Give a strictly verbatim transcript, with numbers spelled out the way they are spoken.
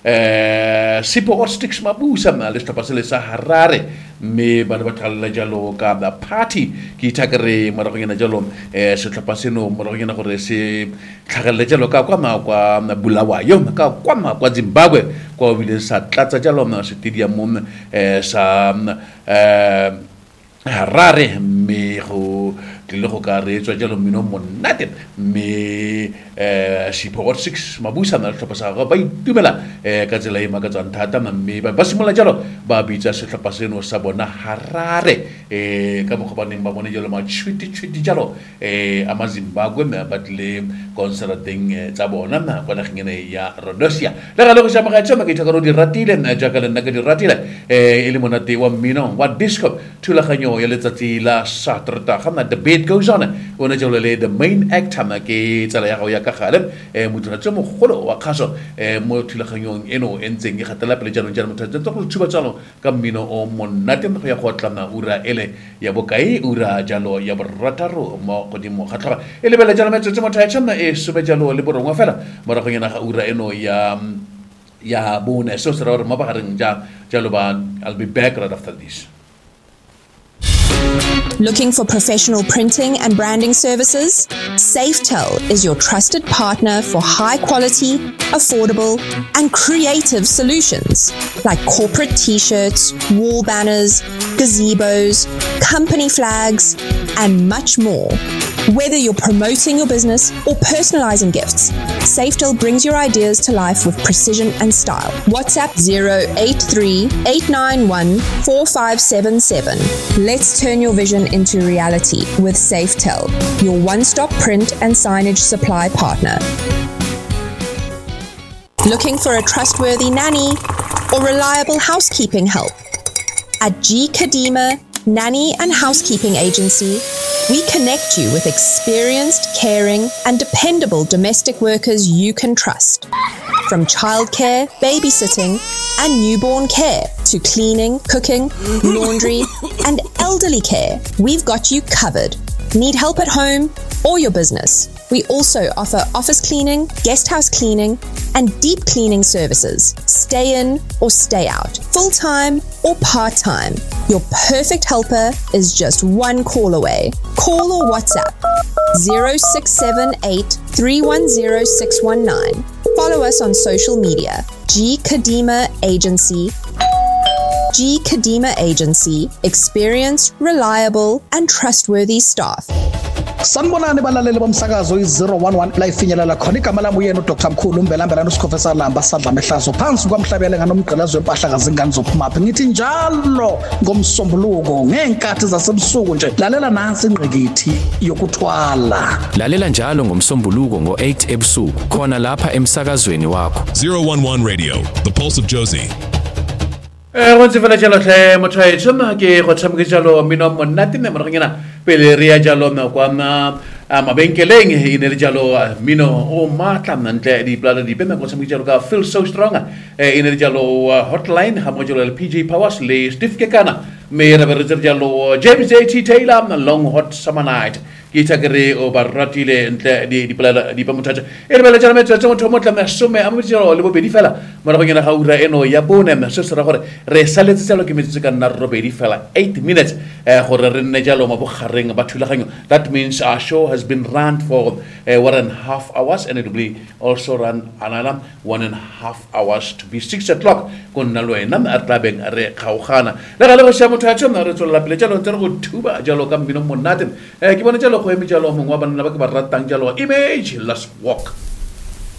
eh Sipho Hotstix Mabusa na le setlhopha se le sa Harare mme ba ba thala jalo ka the party ke itagere moragonyana jalo eh setlhopha seno moragonyana gore se tlhagelle jalo ka kwa ma kwa Bulawayo ka kwa ma kwa Zimbabwe kwa bile sa tlatsa jalo na stadium eh sa eh Harare mme go le go ka reetswa jalo mino monate mme eh Sipho Hotstix Mabusa na setlhopha sa ga ba itumela eh ka tsela e makatsang thata mme ba simola jalo ba bitsa setlhopha seno sa bona Harare eh ka mogobaneng ba bone jalo ma tshwiti tshwiti jalo eh ama Zimbabwe mme ba tle concerting tsa bona na kwa nageng ya Rhodesia le ga le go sa magatsha ma ke itagaro di ratile na jaaka le nna ke di ratile eh ile monate wa mino wa disco thulaganyo ya letsatsi la Saterdag ga debate goes on ona jalo le the main actor ma ke tsala ya go ya ka gale eh motho tsa mo golo wa khaso eh mo thulaganyong eno entseng e gatela pele jalo jalo motho tsa go tshuba tsalo ka mmino o monate go ya go tlana ura ele ya bokai ura jalo ya borataro mo godimo ga tlhoga ele bele jalo metso tsa motho ya tshama e sube jalo le borongwa fela moragonyana ga ura eno ya ya bone so sera re mabagareng ja jalo ba I'll be back right after this. Looking for professional printing and branding services? Safetel is your trusted partner for high quality, affordable, and creative solutions like corporate t-shirts, wall banners, gazebos, company flags, and much more. Whether you're promoting your business or personalizing gifts, Safetel brings your ideas to life with precision and style. WhatsApp zero eight three, eight nine one, four five seven seven. Let's turn your vision into reality with Safetel, your one-stop print and signage supply partner. Looking for a trustworthy nanny or reliable housekeeping help? At G. Kadima Nanny and Housekeeping Agency, we connect you with experienced, caring, and dependable domestic workers you can trust. From childcare, babysitting, and newborn care to cleaning, cooking, laundry, and elderly care, we've got you covered. Need help at home or your business? We also offer office cleaning, guest house cleaning, and deep cleaning services. Stay in or stay out, full-time or part-time. Your perfect helper is just one call away. Call or WhatsApp zero six seven eight, three one zero six one nine. Follow us on social media. G. Kadima Agency. G. Kadima Agency. Experienced, reliable, and trustworthy staff. Sanibonani balaleli bomsakazo i-zero one one la ifinyelela khona igama lami uyena uDr Mkhulu Mbelambela noSikhofesa Lamba sadla mehlazo phansi kwamhlabele nganomgqilazo wempahla kazingane zophumaphi ngithi njalo ngomsombuluko ngenkathi zasebusuku nje lalela nansi ingqikithi yokuthwala lalela njalo ngomsombuluko ngo eight ebusuku khona lapha emsakazweni wakho zero one one Radio, the pulse of Josie. Eh go tsefela jalo tle motho e tsoma ke go tshameka jalo mino monate ne moragonyana pele re ya jalo na kwa ma mabenkeleng e ne le jalo mino o matla ntle di plana di pena go tshameka jalo ka feel so strong e ne le jalo hotline ha mo jalo P J Powers le Steve Kekana me re re jalo James A T Taylor long hot summer night ke itagere o baratile ntle di di plana di pamothatsa e re bela jalo metso tsa motho mo tla masome a mo jalo le bobedi fela moragonyana ga ura eno ya bone me se sera gore re saletse tsalo ke metsetse ka nna robedi fela eight minutes eh gore re nne jalo mo bogareng ba thulaganyo. That means our show has been run for uh, one and a half hours and it will be also run another one and a half hours to be six o'clock konna lo ena a tlabeng re kgaogana le ga le go sha motho a tsona re tsolla pele jalo ntse re go thuba jalo ka mbino monate eh ke bona jalo go eme jalo mongwe wa bana ba ke ba ratang jalo image let's walk.